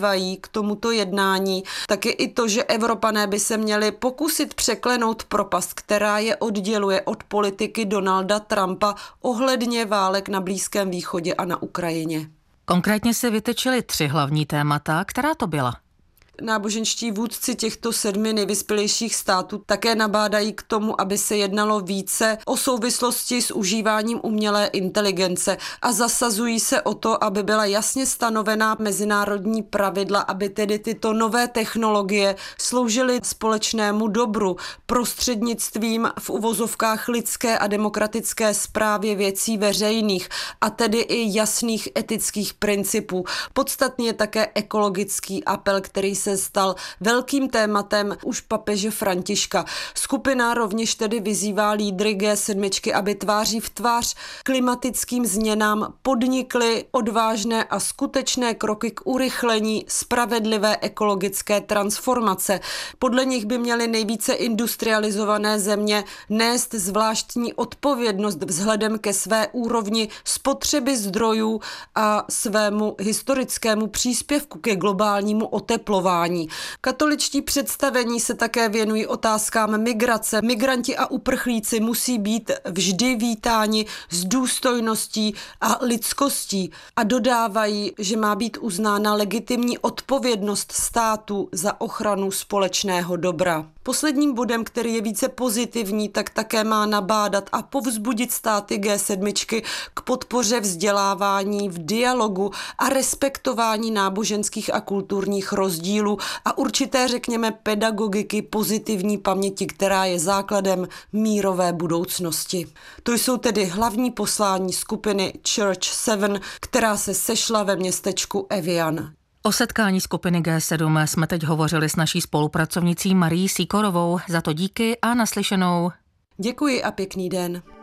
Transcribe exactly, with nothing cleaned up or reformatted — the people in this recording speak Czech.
vyzývají k tomuto jednání, tak je i to, že Evropané by se měli pokusit překlenout propast, která je odděluje od politiky Donalda Trumpa ohledně válek na Blízkém východě a na Ukrajině. Konkrétně se vytyčily tři hlavní témata, která to byla. Náboženští vůdci těchto sedmi nejvyspělejších států také nabádají k tomu, aby se jednalo více o souvislosti s užíváním umělé inteligence a zasazují se o to, aby byla jasně stanovená mezinárodní pravidla, aby tedy tyto nové technologie sloužily společnému dobru prostřednictvím v uvozovkách lidské a demokratické správě věcí veřejných a tedy i jasných etických principů. Podstatný je také ekologický apel, který se stal velkým tématem už papeže Františka. Skupina rovněž tedy vyzývá lídry G sedm, aby tváří v tvář klimatickým změnám podnikli odvážné a skutečné kroky k urychlení spravedlivé ekologické transformace. Podle nich by měly nejvíce industrializované země nést zvláštní odpovědnost vzhledem ke své úrovni spotřeby zdrojů a svému historickému příspěvku ke globálnímu oteplování. Katoličtí představení se také věnují otázkám migrace. Migranti a uprchlíci musí být vždy vítáni s důstojností a lidskostí a dodávají, že má být uznána legitimní odpovědnost státu za ochranu společného dobra. Posledním bodem, který je více pozitivní, tak také má nabádat a povzbudit státy G sedm k podpoře vzdělávání v dialogu a respektování náboženských a kulturních rozdílů a určité, řekněme, pedagogiky pozitivní paměti, která je základem mírové budoucnosti. To jsou tedy hlavní poslání skupiny Church sedm, která se sešla ve městečku Evian. O setkání skupiny G sedm jsme teď hovořili s naší spolupracovnicí Marií Sýkorovou. Za to díky a naslyšenou. Děkuji a pěkný den.